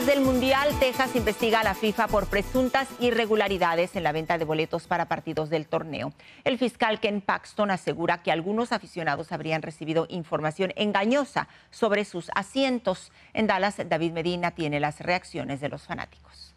vísperas del Mundial, Texas investiga a la FIFA por presuntas irregularidades en la venta de boletos para partidos del torneo. El fiscal Ken Paxton asegura que algunos aficionados habrían recibido información engañosa sobre sus asientos. En Dallas, David Medina tiene las reacciones de los fanáticos.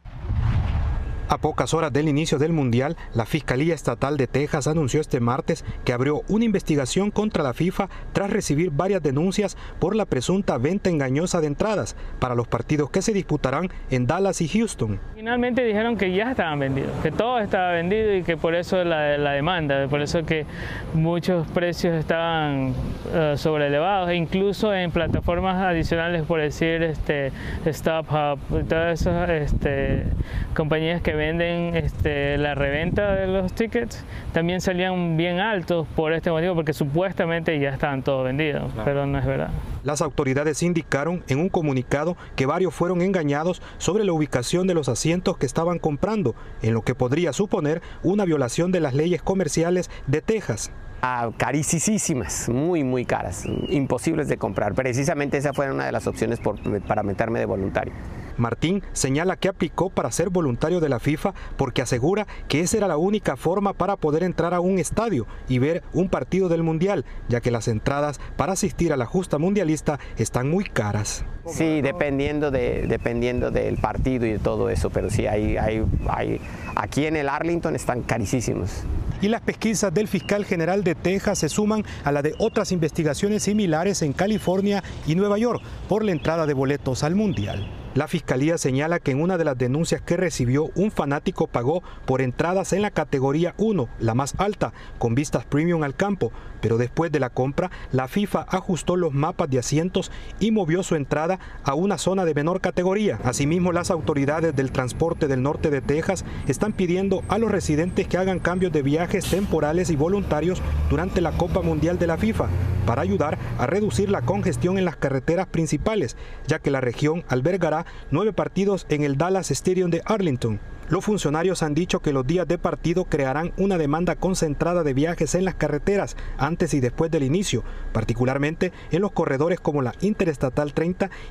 A pocas horas del inicio del Mundial, la Fiscalía Estatal de Texas anunció este martes que abrió una investigación contra la FIFA tras recibir varias denuncias por la presunta venta engañosa de entradas para los partidos que se disputarán en Dallas y Houston. Finalmente dijeron que ya estaban vendidos, que todo estaba vendido y que por eso la demanda, por eso que muchos precios estaban sobreelevados, e incluso en plataformas adicionales, por decir StubHub, todas esas compañías que venden la reventa de los tickets, también salían bien altos por este motivo, porque supuestamente ya estaban todos vendidos, claro. Pero no es verdad. Las autoridades indicaron en un comunicado que varios fueron engañados sobre la ubicación de los asientos que estaban comprando, en lo que podría suponer una violación de las leyes comerciales de Texas. Carísimas, muy caras, imposibles de comprar. Precisamente esa fue una de las opciones para meterme de voluntario. Martín señala que aplicó para ser voluntario de la FIFA porque asegura que esa era la única forma para poder entrar a un estadio y ver un partido del Mundial, ya que las entradas para asistir a la justa mundialista están muy caras. Sí, dependiendo del partido y de todo eso, pero sí, aquí en el Arlington están carísimos. Y las pesquisas del fiscal general de Texas se suman a la de otras investigaciones similares en California y Nueva York por la entrada de boletos al Mundial. La fiscalía señala que en una de las denuncias que recibió, un fanático pagó por entradas en la categoría 1, la más alta, con vistas premium al campo, pero después de la compra, la FIFA ajustó los mapas de asientos y movió su entrada a una zona de menor categoría. Asimismo, las autoridades del transporte del norte de Texas están pidiendo a los residentes que hagan cambios de viajes temporales y voluntarios durante la Copa Mundial de la FIFA para ayudar a reducir la congestión en las carreteras principales, ya que la región albergará 9 partidos en el Dallas Stadium de Arlington. Los funcionarios han dicho que los días de partido crearán una demanda concentrada de viajes en las carreteras antes y después del inicio, particularmente en los corredores como la Interestatal 30